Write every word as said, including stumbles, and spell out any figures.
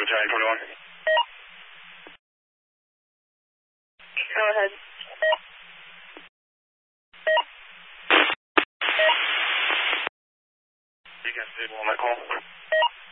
Battalion twenty-one. Go ahead. You can stable on that call.